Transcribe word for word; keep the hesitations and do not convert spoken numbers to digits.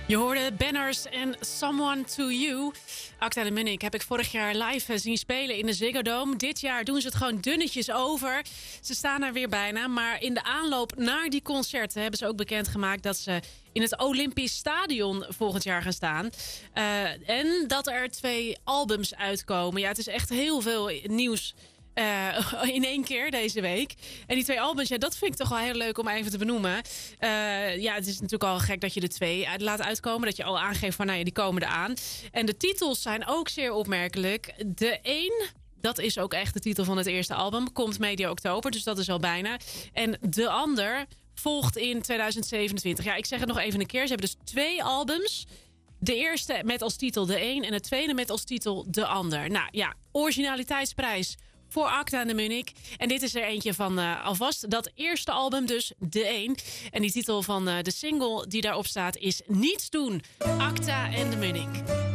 Je hoorde Banners en Someone to You. Acta de Munnik heb ik vorig jaar live zien spelen in de Ziggo Dome. Dit jaar doen ze het gewoon dunnetjes over. Ze staan er weer bijna. Maar in de aanloop naar die concerten hebben ze ook bekendgemaakt dat ze in het Olympisch Stadion volgend jaar gaan staan. Uh, en dat er twee albums uitkomen. Ja, het is echt heel veel nieuws. Uh, in één keer deze week. En die twee albums, ja, dat vind ik toch wel heel leuk om even te benoemen. Uh, ja, het is natuurlijk al gek dat je de twee uit laat uitkomen. Dat je al aangeeft van, nou ja, die komen eraan. En de titels zijn ook zeer opmerkelijk. De een, dat is ook echt de titel van het eerste album, komt medio oktober, dus dat is al bijna. En de ander volgt in tweeduizend zevenentwintig. Ja, ik zeg het nog even een keer. Ze hebben dus twee albums. De eerste met als titel de een en het tweede met als titel de ander. Nou ja, originaliteitsprijs voor Acta de Munnik. En dit is er eentje van uh, alvast. Dat eerste album dus, de een. En die titel van uh, de single die daarop staat is Niets doen. Acta en de Munnik.